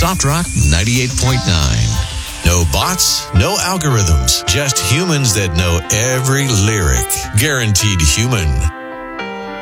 Soft Rock 98.9. No bots, no algorithms, just humans that know every lyric. Guaranteed Human.